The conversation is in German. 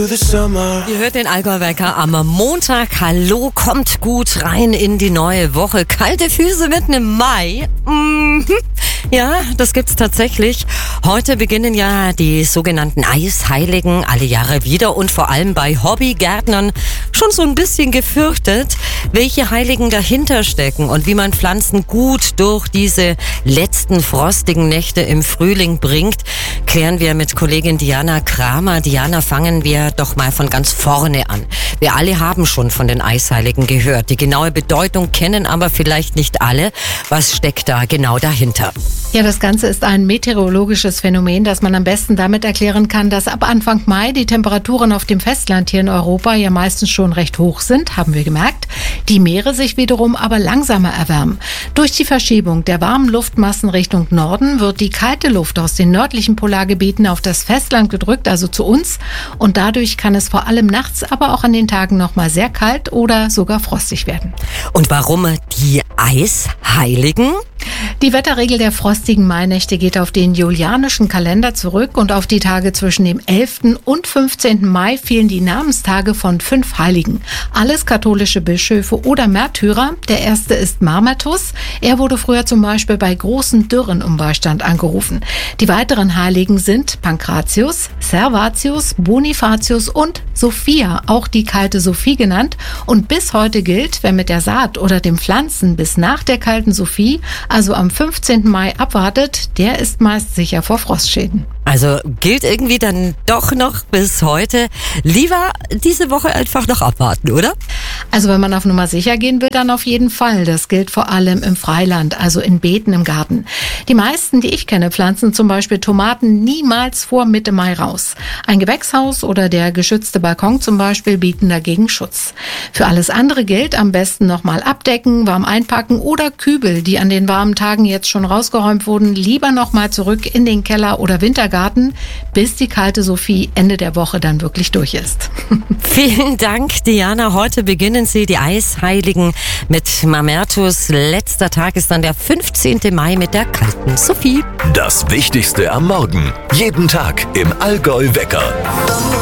Ihr hört den Allgäu-Wecker am Montag. Hallo, kommt gut rein in die neue Woche. Kalte Füße mitten im Mai. Ja, das gibt's tatsächlich. Heute beginnen ja die sogenannten Eisheiligen alle Jahre wieder und vor allem bei Hobbygärtnern schon so ein bisschen gefürchtet, welche Heiligen dahinter stecken und wie man Pflanzen gut durch diese letzten frostigen Nächte im Frühling bringt, klären wir mit Kollegin Diana Kramer. Diana, fangen wir doch mal von ganz vorne an. Wir alle haben schon von den Eisheiligen gehört. Die genaue Bedeutung kennen aber vielleicht nicht alle. Was steckt da genau dahinter? Ja, das Ganze ist ein meteorologisches Phänomen, das man am besten damit erklären kann, dass ab Anfang Mai die Temperaturen auf dem Festland hier in Europa ja meistens schon recht hoch sind, haben wir gemerkt. Die Meere sich wiederum aber langsamer erwärmen. Durch die Verschiebung der warmen Luftmassen Richtung Norden wird die kalte Luft aus den nördlichen Polargebieten auf das Festland gedrückt, also zu uns. Und dadurch kann es vor allem nachts, aber auch an den Tagen nochmal sehr kalt oder sogar frostig werden. Und warum die Eisheiligen? Die Wetterregel der frostigen Mainächte geht auf den julianischen Kalender zurück und auf die Tage zwischen dem 11. und 15. Mai fielen die Namenstage von 5 Heiligen. Alles katholische Bischöfe oder Märtyrer. Der erste ist Mamertus. Er wurde früher zum Beispiel bei großen Dürren um Beistand angerufen. Die weiteren Heiligen sind Pankratius, Servatius, Bonifatius und Sophia, auch die kalte Sophie genannt. Und bis heute gilt, wer mit der Saat oder dem Pflanzen bis nach der kalten Sophie, also am 15. Mai abwartet, der ist meist sicher vor Frostschäden. Also gilt irgendwie dann doch noch bis heute. Lieber diese Woche einfach noch abwarten, oder? Also wenn man auf Nummer sicher gehen will, dann auf jeden Fall. Das gilt vor allem im Freiland, also in Beeten im Garten. Die meisten, die ich kenne, pflanzen zum Beispiel Tomaten niemals vor Mitte Mai raus. Ein Gewächshaus oder der geschützte Balkon zum Beispiel bieten dagegen Schutz. Für alles andere gilt, am besten nochmal abdecken, warm einpacken oder Kübel, die an den warmen Tagen jetzt schon rausgeräumt wurden, lieber nochmal zurück in den Keller oder Wintergarten, bis die kalte Sophie Ende der Woche dann wirklich durch ist. Vielen Dank, Diana. Heute beginnen sie, die Eisheiligen, mit Mamertus. Letzter Tag ist dann der 15. Mai mit der kalten Sophie. Das Wichtigste am Morgen. Jeden Tag im Allgäu-Wecker.